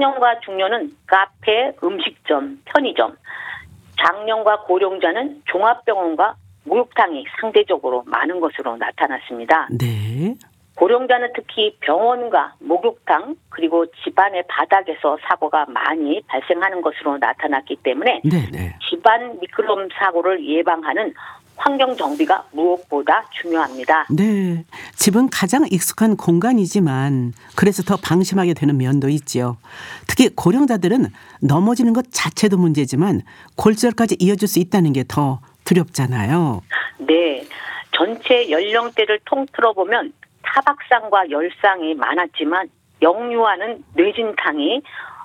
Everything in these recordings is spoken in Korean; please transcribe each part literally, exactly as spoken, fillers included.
청년과 중년은 카페, 음식점, 편의점, 장년과 고령자는 종합병원과 목욕탕이 상대적으로 많은 것으로 나타났습니다. 네. 고령자는 특히 병원과 목욕탕 그리고 집안의 바닥에서 사고가 많이 발생하는 것으로 나타났기 때문에 네네. 집안 미끄럼 사고를 예방하는 환경 정비가 무엇보다 중요합니다. 네. 집은 가장 익숙한 공간이지만 그래서 더 방심하게 되는 면도 있죠. 특히 고령자들은 넘어지는 것 자체도 문제지만 골절까지 이어질 수 있다는 게 더 두렵잖아요. 네. 전체 연령대를 통틀어 보면 타박상과 열상이 많았지만 영유아는 뇌진탕이,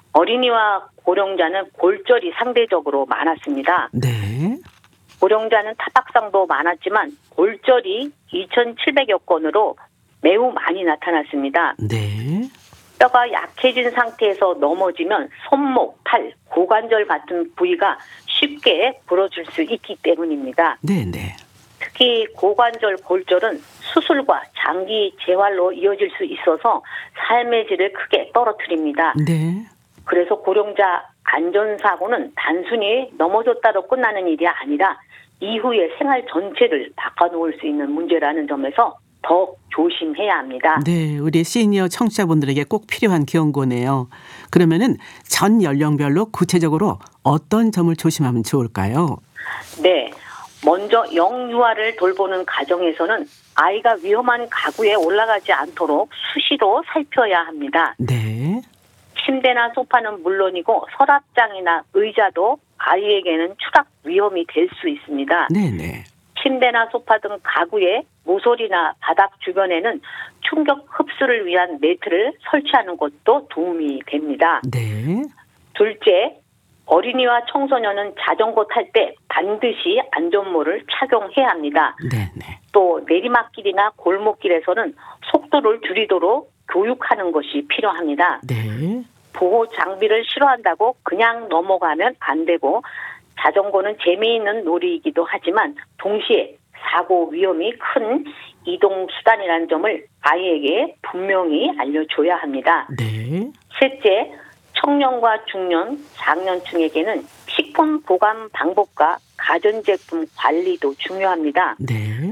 어린이와 고령자는 골절이 상대적으로 많았습니다. 네. 고령자는 타박상도 많았지만 골절이 이천칠백여 건으로 매우 많이 나타났습니다. 네. 뼈가 약해진 상태에서 넘어지면 손목, 팔, 고관절 같은 부위가 쉽게 부러질 수 있기 때문입니다. 네네. 특히 고관절 골절은 수술과 장기 재활로 이어질 수 있어서 삶의 질을 크게 떨어뜨립니다. 네. 그래서 고령자 안전사고는 단순히 넘어졌다로 끝나는 일이 아니라 이후의 생활 전체를 바꿔놓을 수 있는 문제라는 점에서 더 조심해야 합니다. 네, 우리 시니어 청취자분들에게 꼭 필요한 경고네요. 그러면은 전 연령별로 구체적으로 어떤 점을 조심하면 좋을까요? 네, 먼저 영유아를 돌보는 가정에서는 아이가 위험한 가구에 올라가지 않도록 수시로 살펴야 합니다. 네. 침대나 소파는 물론이고 서랍장이나 의자도 아이에게는 추락 위험이 될 수 있습니다. 네네. 침대나 소파 등 가구의 모서리나 바닥 주변에는 충격 흡수를 위한 매트를 설치하는 것도 도움이 됩니다. 네. 둘째, 어린이와 청소년은 자전거 탈 때 반드시 안전모를 착용해야 합니다. 네네. 또 내리막길이나 골목길에서는 속도를 줄이도록 교육하는 것이 필요합니다. 네. 보호 장비를 싫어한다고 그냥 넘어가면 안 되고, 자전거는 재미있는 놀이이기도 하지만 동시에 사고 위험이 큰 이동수단이라는 점을 아이에게 분명히 알려줘야 합니다. 네. 셋째, 청년과 중년, 장년층에게는 식품 보관 방법과 가전제품 관리도 중요합니다. 네.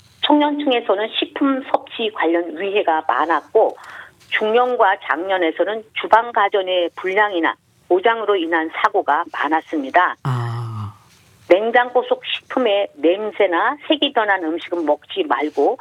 청년층에서는 식품 섭취 관련 위해가 많았고, 중년과 장년에서는 주방 가전의 불량이나 고장으로 인한 사고가 많았습니다. 아. 냉장고 속 식품의 냄새나 색이 변한 음식은 먹지 말고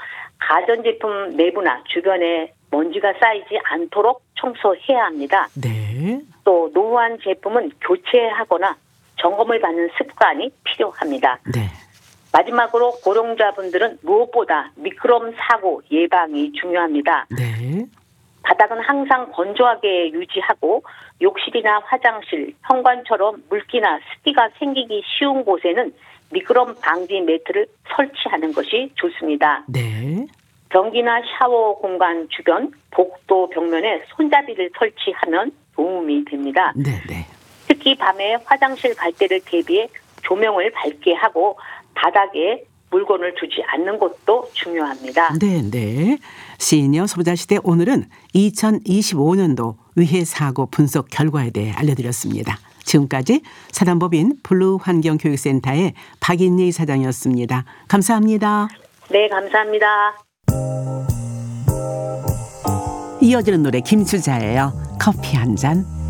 가전제품 내부나 주변에 먼지가 쌓이지 않도록 청소해야 합니다. 네. 또 노후한 제품은 교체하거나 점검을 받는 습관이 필요합니다. 네. 마지막으로 고령자분들은 무엇보다 미끄럼 사고 예방이 중요합니다. 네. 바닥은 항상 건조하게 유지하고 욕실이나 화장실, 현관처럼 물기나 습기가 생기기 쉬운 곳에는 미끄럼 방지 매트를 설치하는 것이 좋습니다. 네. 변기나 샤워 공간 주변, 복도 벽면에 손잡이를 설치하면 도움이 됩니다. 네네. 특히 밤에 화장실 갈 때를 대비해 조명을 밝게 하고 바닥에 물건을 두지 않는 것도 중요합니다. 네네. 시니어 소비자시대 오늘은 이천이십오 년도 위해 사고 분석 결과에 대해 알려드렸습니다. 지금까지 사단법인 블루환경교육센터의 박인희 사장이었습니다. 감사합니다. 네, 감사합니다. 이어지는 노래 김수자예요. 커피 한 잔.